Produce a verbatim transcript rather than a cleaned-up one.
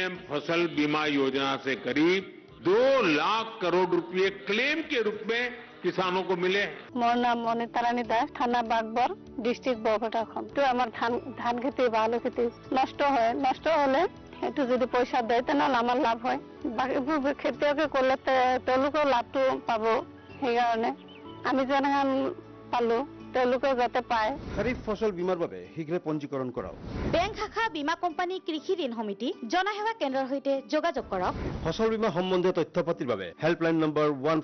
PM फसल बीमा योजना से करीब दो लाख करोड़ रुपए क्लेम के रूप में किसानों को मिले। मोर नाम मनिता रानी दास, थाना बागबर, डिस्ट्रिक्ट बरपेटा। तो आमार धान धान खेती आलू खेती नष्ट হয়, নষ্ট হলে এটু যদি পয়সা দেয় তেনেহলে আমার লাভ হয়। বাকিবোৰ খেতিয়কে করলে তেওঁলোকৰ লাভটো পাব, সেইকাৰণে আমি যেনেকৈ পালো তেওঁলোকে যাতে পায়। খাৰিফ ফসল বীমাৰ বাবে শীঘ্ৰে পঞ্জীকৰণ কৰাওক। বেংক শাখা বীমা কোম্পানী কৃষি ঋণ সমিতি জনসেৱা কেন্দ্ৰৰ সৈতে যোগাযোগ কৰক। ফসল বীমা সম্বন্ধীয় তথ্য পাতিৰ বাবে হেল্পলাইন নম্বৰ ওৱান